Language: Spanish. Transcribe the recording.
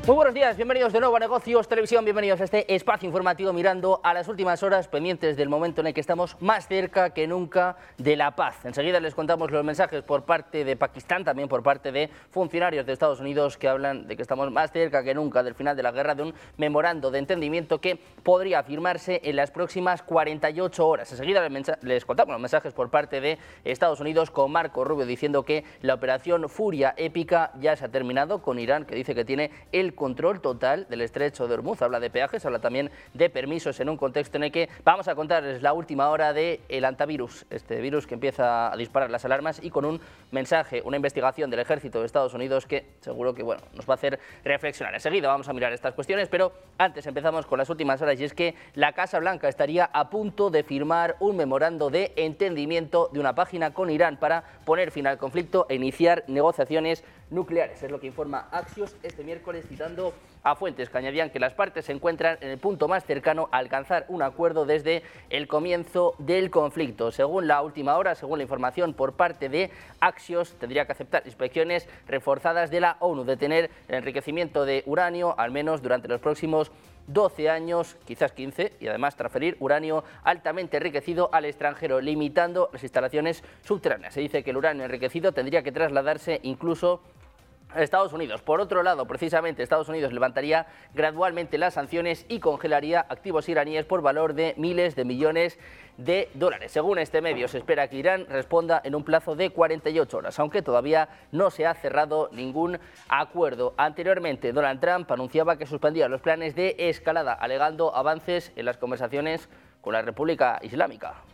Muy buenos días, bienvenidos de nuevo a Negocios Televisión, bienvenidos a este espacio informativo mirando a las últimas horas, pendientes del momento en el que estamos más cerca que nunca de la paz. Enseguida les contamos los mensajes por parte de Pakistán, también por parte de funcionarios de Estados Unidos que hablan de que estamos más cerca que nunca del final de la guerra, de un memorando de entendimiento que podría firmarse en las próximas 48 horas. Enseguida les contamos los mensajes por parte de Estados Unidos con Marco Rubio diciendo que la operación Furia Épica ya se ha terminado con Irán, que dice que tiene el control total del estrecho de Hormuz. Habla de peajes, habla también de permisos en un contexto en el que vamos a contarles la última hora del antivirus, este virus que empieza a disparar las alarmas, y con un mensaje, una investigación del ejército de Estados Unidos que seguro que nos va a hacer reflexionar. Enseguida vamos a mirar estas cuestiones, pero antes empezamos con las últimas horas, y es que la Casa Blanca estaría a punto de firmar un memorando de entendimiento de una página con Irán para poner fin al conflicto e iniciar negociaciones nucleares. Es lo que informa Axios este miércoles, citando a fuentes que añadían que las partes se encuentran en el punto más cercano a alcanzar un acuerdo desde el comienzo del conflicto. Según la última hora, según la información por parte de Axios, tendría que aceptar inspecciones reforzadas de la ONU, detener el enriquecimiento de uranio, al menos durante los próximos 12 años, quizás 15, y además transferir uranio altamente enriquecido al extranjero, limitando las instalaciones subterráneas. Se dice que el uranio enriquecido tendría que trasladarse incluso a Estados Unidos. Por otro lado, precisamente Estados Unidos levantaría gradualmente las sanciones y congelaría activos iraníes por valor de miles de millones de dólares. Según este medio, se espera que Irán responda en un plazo de 48 horas, aunque todavía no se ha cerrado ningún acuerdo. Anteriormente, Donald Trump anunciaba que suspendía los planes de escalada, alegando avances en las conversaciones con la República Islámica.